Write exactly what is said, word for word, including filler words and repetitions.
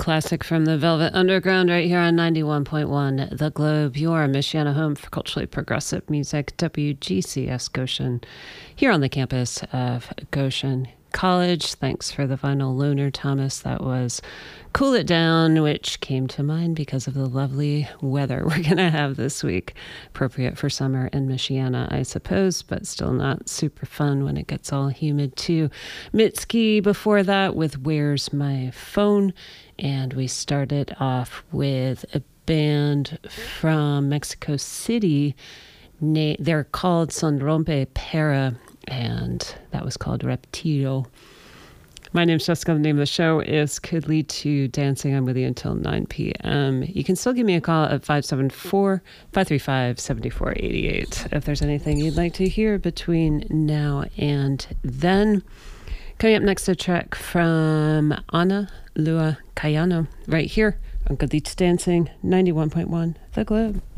Classic from the Velvet Underground right here on ninety-one point one The Globe, your Michiana home for culturally progressive music, W G C S Goshen, here on the campus of Goshen College. Thanks for the vinyl loaner, Thomas. That was Cool It Down, which came to mind because of the lovely weather we're going to have this week. Appropriate for summer in Michiana, I suppose, but still not super fun when it gets all humid too. Mitski before that with Where's My Phone? And we started off with a band from Mexico City. They're called Son Rompe Para, and that was called Reptilo. My name's Jessica. The name of the show is Could Lead to Dancing. I'm with you until nine p.m. You can still give me a call at five seven four, five three five, seven four eight eight if there's anything you'd like to hear between now and then. Coming up next, a track from Ana Lua Cayano right here on Could Lead to Dancing, ninety-one point one The Globe.